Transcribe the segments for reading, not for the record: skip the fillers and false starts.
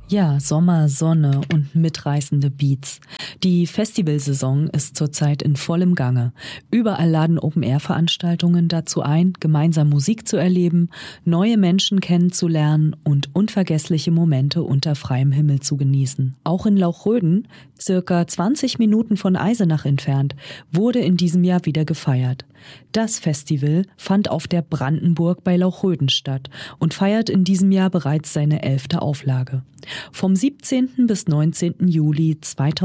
Ja, Sommer, Sonne und mitreißende Beats. Die Festivalsaison ist zurzeit in vollem Gange. Überall laden Open-Air-Veranstaltungen dazu ein, gemeinsam Musik zu erleben, neue Menschen kennenzulernen und unvergessliche Momente unter freiem Himmel zu genießen. Auch in Lauchröden, circa 20 Minuten von Eisenach entfernt, wurde in diesem Jahr wieder gefeiert. Das Festival fand auf der Brandenburg bei Lauchröden statt und feiert in diesem Jahr bereits seine 11. Auflage. Vom 17. bis 19. Juli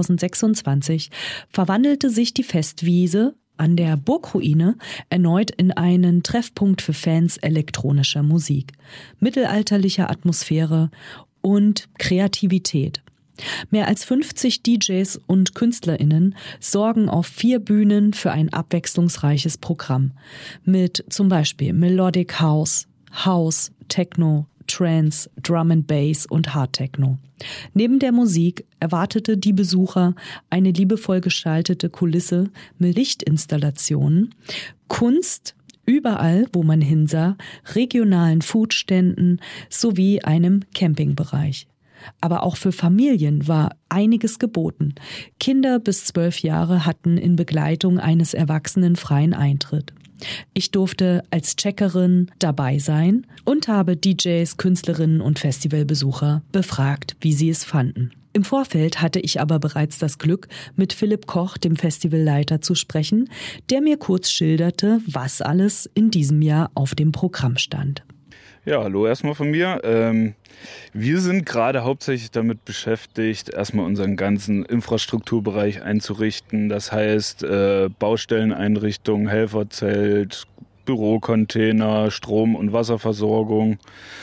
2026 verwandelte sich die Festwiese an der Burgruine erneut in einen Treffpunkt für Fans elektronischer Musik, mittelalterlicher Atmosphäre und Kreativität. Mehr als 50 DJs und KünstlerInnen sorgen auf 4 Bühnen für ein abwechslungsreiches Programm mit zum Beispiel Melodic House, House, Techno, Trance, Drum and Bass und Hard Techno. Neben der Musik erwartete die Besucher eine liebevoll gestaltete Kulisse mit Lichtinstallationen, Kunst überall, wo man hinsah, regionalen Foodständen sowie einem Campingbereich. Aber auch für Familien war einiges geboten. Kinder bis 12 Jahre hatten in Begleitung eines Erwachsenen freien Eintritt. Ich durfte als Checkerin dabei sein und habe DJs, Künstlerinnen und Festivalbesucher befragt, wie sie es fanden. Im Vorfeld hatte ich aber bereits das Glück, mit Philipp Koch, dem Festivalleiter, zu sprechen, der mir kurz schilderte, was alles in diesem Jahr auf dem Programm stand. Ja, hallo erstmal von mir. Wir sind gerade hauptsächlich damit beschäftigt, erstmal unseren ganzen Infrastrukturbereich einzurichten. Das heißt Baustelleneinrichtung, Helferzelt, Bürocontainer, Strom- und Wasserversorgung.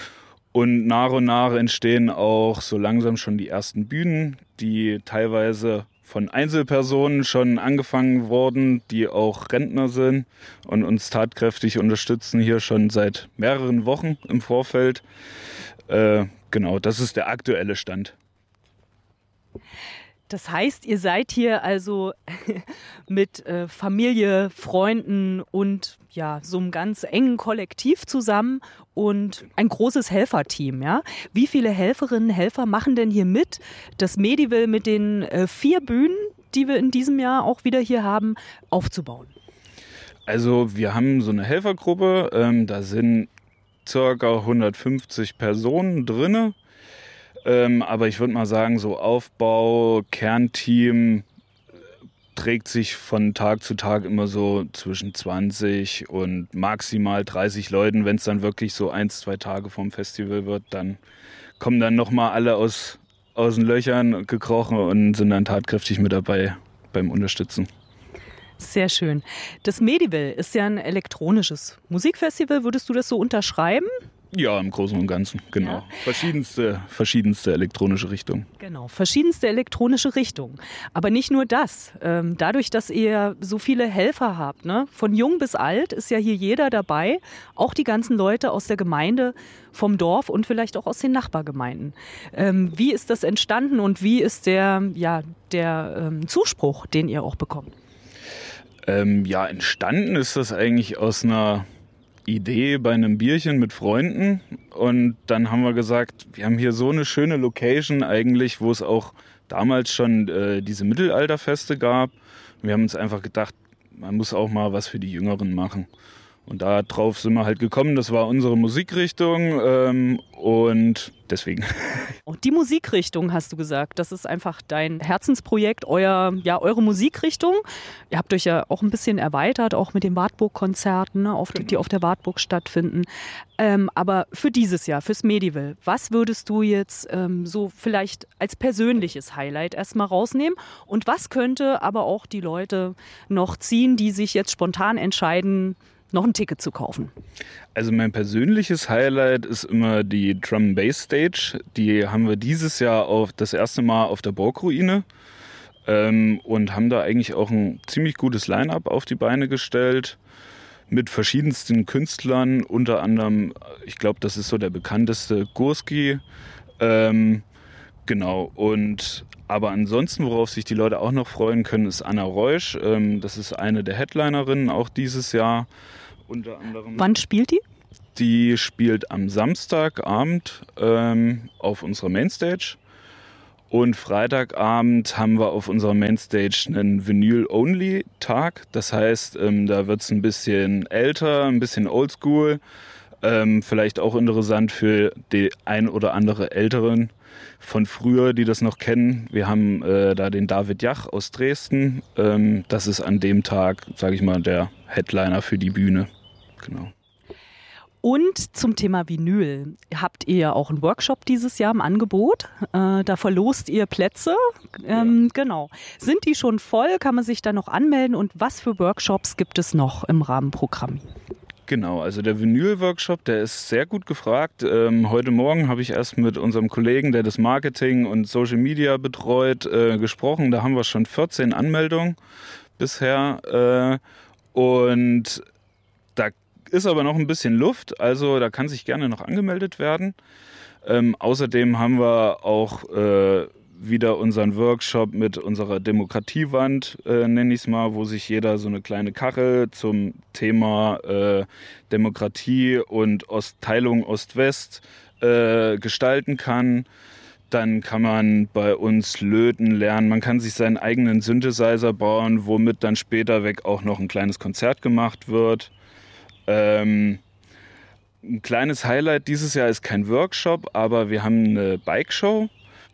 Und nach entstehen auch so langsam schon die ersten Bühnen, die teilweise von Einzelpersonen schon angefangen wurden, die auch Rentner sind und uns tatkräftig unterstützen hier schon seit mehreren Wochen im Vorfeld. Genau, das ist der aktuelle Stand. Das heißt, ihr seid hier also mit Familie, Freunden und ja, so einem ganz engen Kollektiv zusammen und ein großes Helferteam. Ja? Wie viele Helferinnen, Helfer machen denn hier mit? Das Medival mit den 4 Bühnen, die wir in diesem Jahr auch wieder hier haben, aufzubauen? Also wir haben so eine Helfergruppe, da sind ca. 150 Personen drinne. Aber ich würde mal sagen, so Aufbau, Kernteam trägt sich von Tag zu Tag immer so zwischen 20 und maximal 30 Leuten. Wenn es dann wirklich so 1-2 Tage vom Festival wird, dann kommen dann nochmal alle aus den Löchern gekrochen und sind dann tatkräftig mit dabei beim Unterstützen. Sehr schön. Das Medival ist ja ein elektronisches Musikfestival. Würdest du das so unterschreiben? Ja, im Großen und Ganzen, genau. Ja. Verschiedenste elektronische Richtungen. Genau, verschiedenste elektronische Richtungen. Aber nicht nur das. Dadurch, dass ihr so viele Helfer habt, ne? Von jung bis alt ist ja hier jeder dabei. Auch die ganzen Leute aus der Gemeinde, vom Dorf und vielleicht auch aus den Nachbargemeinden. Wie ist das entstanden und wie ist der Zuspruch, den ihr auch bekommt? Entstanden ist das eigentlich aus einer Idee bei einem Bierchen mit Freunden und dann haben wir gesagt, wir haben hier so eine schöne Location eigentlich, wo es auch damals schon diese Mittelalterfeste gab. Wir haben uns einfach gedacht, man muss auch mal was für die Jüngeren machen. Und darauf sind wir halt gekommen, das war unsere Musikrichtung und deswegen. Und die Musikrichtung, hast du gesagt, das ist einfach dein Herzensprojekt, eure Musikrichtung. Ihr habt euch ja auch ein bisschen erweitert, auch mit den Wartburg-Konzerten, ne, die auf der Wartburg stattfinden. Aber für dieses Jahr, fürs Medival, was würdest du jetzt so vielleicht als persönliches Highlight erstmal rausnehmen? Und was könnte aber auch die Leute noch ziehen, die sich jetzt spontan entscheiden, noch ein Ticket zu kaufen? Also mein persönliches Highlight ist immer die Drum and Bass Stage. Die haben wir dieses Jahr das erste Mal auf der Burgruine und haben da eigentlich auch ein ziemlich gutes Line-Up auf die Beine gestellt mit verschiedensten Künstlern, unter anderem, ich glaube, das ist so der bekannteste, Gurski. Genau, aber ansonsten, worauf sich die Leute auch noch freuen können, ist Anna Reusch. Das ist eine der Headlinerinnen auch dieses Jahr. Unter anderem. Wann spielt die? Die spielt am Samstagabend auf unserer Mainstage. Und Freitagabend haben wir auf unserer Mainstage einen Vinyl-Only-Tag. Das heißt, da wird es ein bisschen älter, ein bisschen oldschool. Vielleicht auch interessant für die ein oder andere Älteren von früher, die das noch kennen. Wir haben da den David Jach aus Dresden. Das ist an dem Tag, sage ich mal, der Headliner für die Bühne. Genau. Und zum Thema Vinyl. Habt ihr auch einen Workshop dieses Jahr im Angebot? Da verlost ihr Plätze. Genau. Sind die schon voll? Kann man sich da noch anmelden? Und was für Workshops gibt es noch im Rahmenprogramm? Genau, also der Vinyl-Workshop, der ist sehr gut gefragt. Heute Morgen habe ich erst mit unserem Kollegen, der das Marketing und Social Media betreut, gesprochen. Da haben wir schon 14 Anmeldungen bisher. Und da ist aber noch ein bisschen Luft, also da kann sich gerne noch angemeldet werden. Außerdem haben wir auch wieder unseren Workshop mit unserer Demokratiewand, nenne ich es mal, wo sich jeder so eine kleine Kachel zum Thema Demokratie und Teilung Ost-West gestalten kann. Dann kann man bei uns löten lernen. Man kann sich seinen eigenen Synthesizer bauen, womit dann später weg auch noch ein kleines Konzert gemacht wird. Ein kleines Highlight dieses Jahr ist kein Workshop, aber wir haben eine Bike-Show.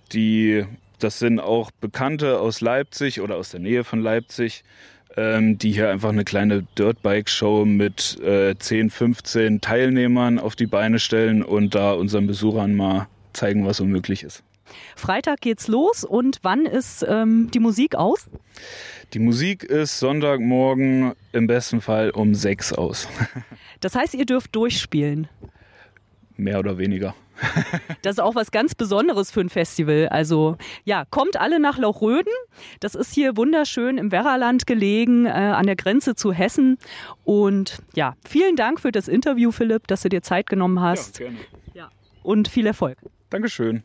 Das sind auch Bekannte aus Leipzig oder aus der Nähe von Leipzig, die hier einfach eine kleine Dirtbike-Show mit 10, 15 Teilnehmern auf die Beine stellen und da unseren Besuchern mal zeigen, was so möglich ist. Freitag geht's los und wann ist die Musik aus? Die Musik ist Sonntagmorgen im besten Fall um 6 aus. Das heißt, ihr dürft durchspielen? Mehr oder weniger. Das ist auch was ganz Besonderes für ein Festival. Also ja, kommt alle nach Lauchröden. Das ist hier wunderschön im Werraland gelegen, an der Grenze zu Hessen. Und ja, vielen Dank für das Interview, Philipp, dass du dir Zeit genommen hast. Ja, gerne. Ja. Und viel Erfolg. Dankeschön.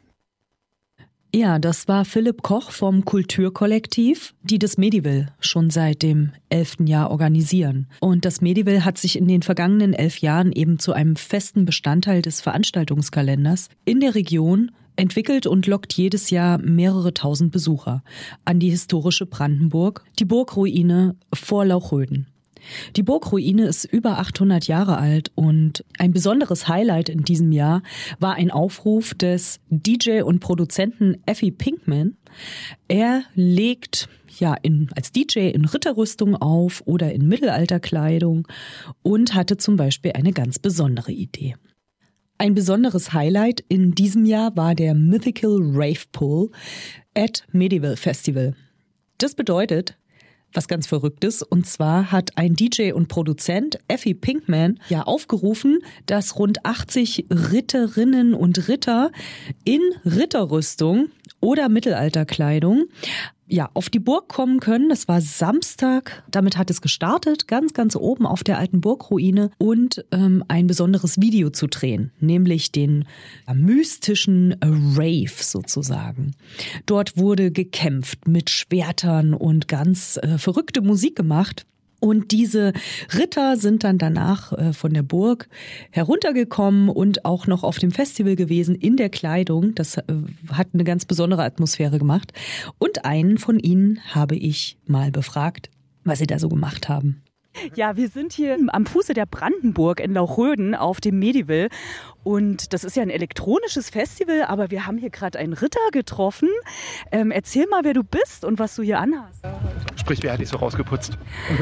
Ja, das war Philipp Koch vom Kulturkollektiv, die das Medival schon seit dem 11. Jahr organisieren. Und das Medival hat sich in den vergangenen 11 Jahren eben zu einem festen Bestandteil des Veranstaltungskalenders in der Region entwickelt und lockt jedes Jahr mehrere tausend Besucher an die historische Brandenburg, die Burgruine vor Lauchröden. Die Burgruine ist über 800 Jahre alt und ein besonderes Highlight in diesem Jahr war ein Aufruf des DJ und Produzenten Effie Pinkman. Er legt als DJ in Ritterrüstung auf oder in Mittelalterkleidung und hatte zum Beispiel eine ganz besondere Idee. Ein besonderes Highlight in diesem Jahr war der Mythical Rave Pull at Medival Festival. Das bedeutet, was ganz Verrücktes. Und zwar hat ein DJ und Produzent, Effie Pinkman, aufgerufen, dass rund 80 Ritterinnen und Ritter in Ritterrüstung oder Mittelalterkleidung auf die Burg kommen können. Das war Samstag. Damit hat es gestartet, ganz, ganz oben auf der alten Burgruine und ein besonderes Video zu drehen, nämlich den mystischen Rave sozusagen. Dort wurde gekämpft mit Schwertern und ganz verrückte Musik gemacht. Und diese Ritter sind dann danach von der Burg heruntergekommen und auch noch auf dem Festival gewesen in der Kleidung. Das hat eine ganz besondere Atmosphäre gemacht. Und einen von ihnen habe ich mal befragt, was sie da so gemacht haben. Ja, wir sind hier am Fuße der Brandenburg in Lauchröden auf dem Medival. Und das ist ja ein elektronisches Festival, aber wir haben hier gerade einen Ritter getroffen. Erzähl mal, wer du bist und was du hier anhast. Sprich, wer hat dich so rausgeputzt?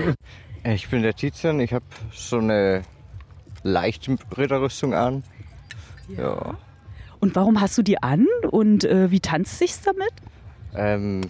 Ich bin der Tizian, ich habe so eine leichte Ritterrüstung an. Ja. Und warum hast du die an und wie tanzt sich's damit?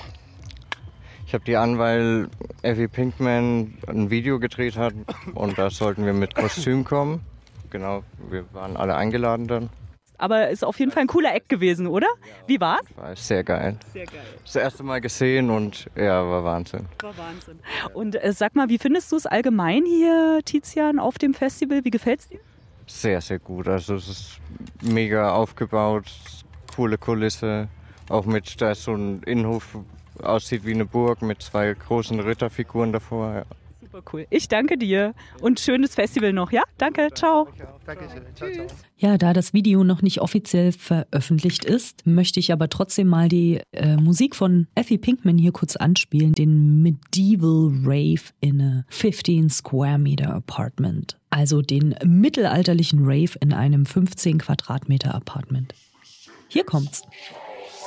Ich habe die an, weil Effie Pinkman ein Video gedreht hat und da sollten wir mit Kostüm kommen. Genau, wir waren alle eingeladen dann. Aber ist auf jeden Fall ein cooler Act gewesen, oder? Wie war's? War sehr geil. Sehr geil. Das erste Mal gesehen und war Wahnsinn. War Wahnsinn. Und sag mal, wie findest du es allgemein hier, Tizian, auf dem Festival? Wie gefällt's dir? Sehr, sehr gut. Also es ist mega aufgebaut, coole Kulisse. Auch da ist so ein Innenhof, aussieht wie eine Burg mit 2 großen Ritterfiguren davor. Ja. Super cool. Ich danke dir und schönes Festival noch, ja? Danke, ciao. Dankeschön. Ciao, ciao. Ja, da das Video noch nicht offiziell veröffentlicht ist, möchte ich aber trotzdem mal die Musik von Effie Pinkman hier kurz anspielen, den Medieval Rave in a 15 Square Meter Apartment. Also den mittelalterlichen Rave in einem 15 Quadratmeter Apartment. Hier kommt's.